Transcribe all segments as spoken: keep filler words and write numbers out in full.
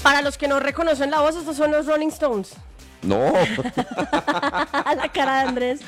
Para los que no reconocen la voz, estos son los Rolling Stones. No. La cara de Andrés.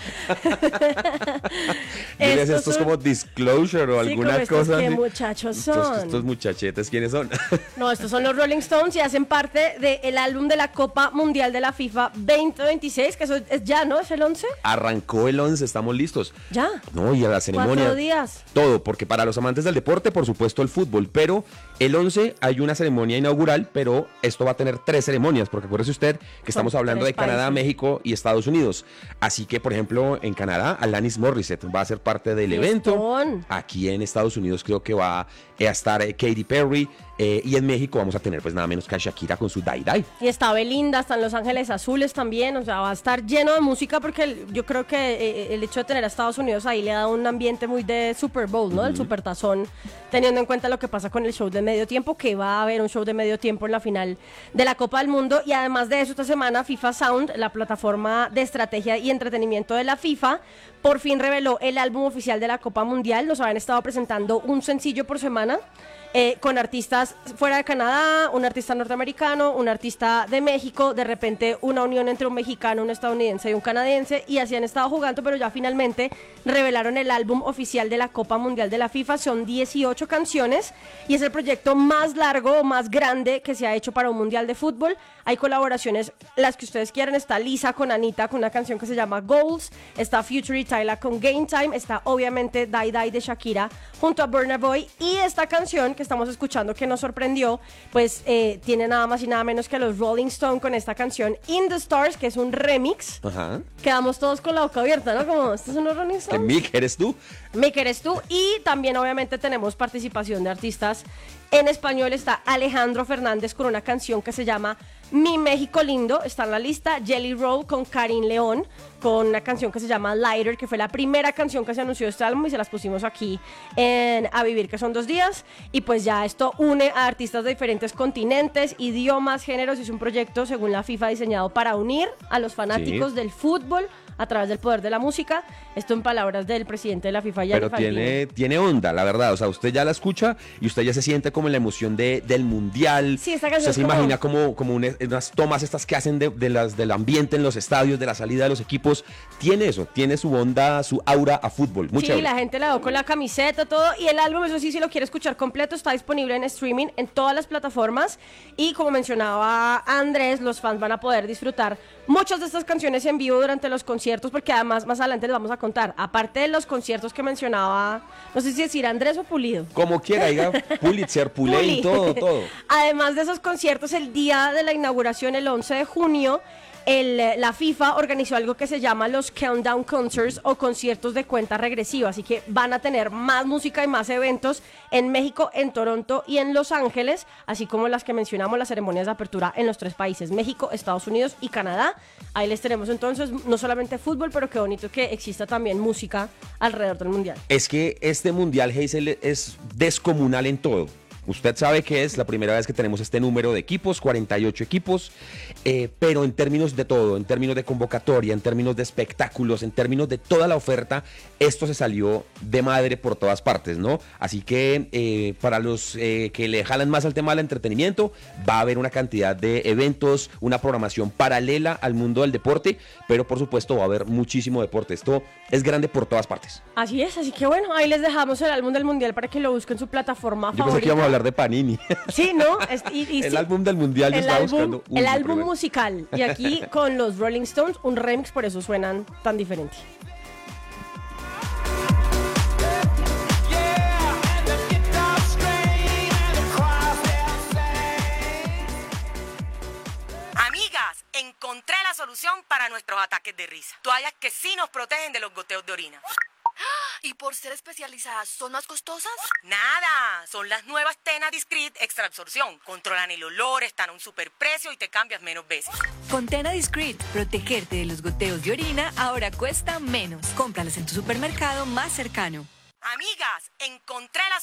Diles, esto es como Disclosure o sí, alguna como estos, cosa. ¿qué así. muchachos son? Estos, estos muchachetes, ¿quiénes son? No, estos son los Rolling Stones y hacen parte del álbum de la Copa Mundial de la FIFA veinte veintiséis, que eso es ya, ¿no? ¿Es el once? Arrancó el once, estamos listos. Ya. No, y a la ceremonia. Cuatro días. Todo, porque para los amantes del deporte, por supuesto, el fútbol. Pero el once hay una ceremonia inaugural, pero esto va a tener tres ceremonias, porque acuérdese usted que estamos Son hablando de tres Canadá, países. México y Estados Unidos. Así que, por ejemplo, en Canadá, Alanis Morissette va a ser parte del evento. Fiestón. Aquí en Estados Unidos creo que va a estar eh, Katy Perry. Eh, y en México vamos a tener pues nada menos que a Shakira con su Dai Dai. Y está Belinda, están Los Ángeles Azules también, o sea, va a estar lleno de música porque el- yo creo que eh, el hecho de tener a Estados Unidos ahí le da un ambiente muy de Super Bowl, ¿no? Del Supertazón, teniendo en cuenta lo que pasa con el show de medio tiempo, que va a haber un show de medio tiempo en la final de la Copa del Mundo. Y además de eso, esta semana FIFA Sound, la plataforma de estrategia y entretenimiento de la FIFA, por fin reveló el álbum oficial de la Copa Mundial. Nos habían estado presentando un sencillo por semana. Eh, con artistas fuera de Canadá, un artista norteamericano, un artista de México, de repente una unión entre un mexicano, un estadounidense y un canadiense, y así han estado jugando, pero ya finalmente revelaron el álbum oficial de la Copa Mundial de la FIFA. Son dieciocho canciones y es el proyecto más largo, más grande que se ha hecho para un mundial de fútbol. Hay colaboraciones, las que ustedes quieran. Está Lisa con Anita con una canción que se llama Goals, está Future y Tyla con Game Time, está obviamente Die Die de Shakira junto a Burna Boy, y esta canción que estamos escuchando que nos sorprendió, pues eh, tiene nada más y nada menos que a los Rolling Stone con esta canción In the Stars, que es un remix. Ajá. Quedamos todos con la boca abierta, ¿no? Como, ¿estos son los Rolling ¿Que Stones? Mick eres tú? Me querés tú. Y también obviamente tenemos participación de artistas en español. Está Alejandro Fernández con una canción que se llama Mi México Lindo, está en la lista. Jelly Roll con Karin León con una canción que se llama Lighter, que fue la primera canción que se anunció de este álbum y se las pusimos aquí en A Vivir, que son dos días. Y pues ya esto une a artistas de diferentes continentes, idiomas, géneros, y es un proyecto, según la FIFA, diseñado para unir a los fanáticos Sí. del fútbol a través del poder de la música. Esto en palabras del presidente de la FIFA, Gianni Pero Infantino. tiene, tiene onda, la verdad. O sea, usted ya la escucha y usted ya se siente como en la emoción de, del mundial. Sí, esta canción Usted se es como- imagina como, como un- unas tomas estas que hacen de, de las, del ambiente en los estadios, de la salida de los equipos. Tiene eso, tiene su onda, su aura a fútbol. Muy Sí, chévere. la gente la dio con la camiseta, todo. Y el álbum, eso sí, si lo quiere escuchar completo, está disponible en streaming en todas las plataformas. Y como mencionaba Andrés, los fans van a poder disfrutar muchas de estas canciones en vivo durante los conciertos, porque además más adelante les vamos a contar, aparte de los conciertos que mencionaba, no sé si decir Andrés o Pulido. Como quiera, diga Pulitzer, Pulén, Puli. todo, todo. Además de esos conciertos, el día de la inauguración, el once de junio, el, eh, la FIFA organizó algo que se llama los Countdown Concerts, o conciertos de cuenta regresiva. Así que van a tener más música y más eventos en México, en Toronto y en Los Ángeles, así como las que mencionamos, las ceremonias de apertura en los tres países, México, Estados Unidos y Canadá. Ahí les tenemos entonces no solamente fútbol, pero qué bonito que exista también música alrededor del mundial. Es que este mundial, Hazel, es descomunal en todo. Usted sabe que es la primera vez que tenemos este número de equipos, cuarenta y ocho equipos, eh, pero en términos de todo, en términos de convocatoria, en términos de espectáculos, en términos de toda la oferta, esto se salió de madre por todas partes, ¿no? Así que eh, para los eh, que le jalan más al tema del entretenimiento, va a haber una cantidad de eventos, una programación paralela al mundo del deporte, pero por supuesto va a haber muchísimo deporte. Esto es grande por todas partes. Así es, así que bueno, ahí les dejamos el álbum del mundial para que lo busquen en su plataforma Yo favorita. pensé que íbamos a hablar de Panini. Sí, ¿no? Es- y- y El sí. álbum del mundial, yo El estaba álbum, buscando uno el álbum primero. musical. Y aquí con los Rolling Stones, un remix, por eso suenan tan diferente. Amigas, encontré la solución para nuestros ataques de risa. Toallas que sí nos protegen de los goteos de orina. ¿Y por ser especializadas son más costosas? Nada, son las nuevas Tena Discreet Extra Absorción. Controlan el olor, están a un superprecio y te cambias menos veces. Con Tena Discreet, protegerte de los goteos de orina ahora cuesta menos. Cómpralas en tu supermercado más cercano. Amigas, encontré la